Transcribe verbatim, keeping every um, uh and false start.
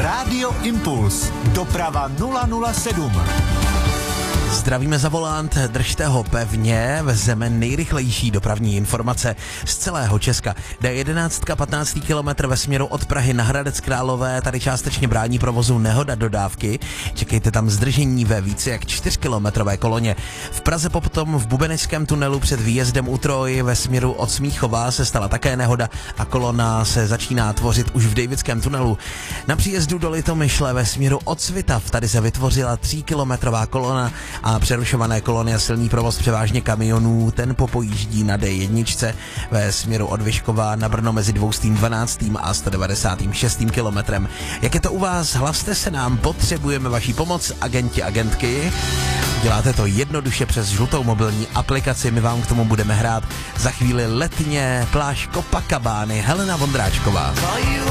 Rádio Impuls. Doprava nula nula sedm. Zdravíme za volant, držte ho pevně, vezeme nejrychlejší dopravní informace z celého Česka. D jedenáct patnáctý kilometr ve směru od Prahy na Hradec Králové, tady částečně brání provozu nehoda dodávky. Čekejte tam zdržení ve více jak čtyřkilometrové koloně. V Praze potom v Bubeneckém tunelu před výjezdem u Troj ve směru od Smíchova se stala také nehoda a kolona se začíná tvořit už v Davidském tunelu. Na příjezdu do Litomyšle ve směru od Svitav tady se vytvořila tříkilometrová kolona a přerušované kolony a silný provoz převážně kamionů, ten popojíždí na D jedna ve směru od Vyškova na Brno mezi dvěstě dvanáct a sto devadesát šest kilometrem. Jak je to u vás? Hlaste se nám, potřebujeme vaši pomoc, agenti, agentky. Děláte to jednoduše přes žlutou mobilní aplikaci, my vám k tomu budeme hrát za chvíli letně pláž Copacabány, Helena Vondráčková.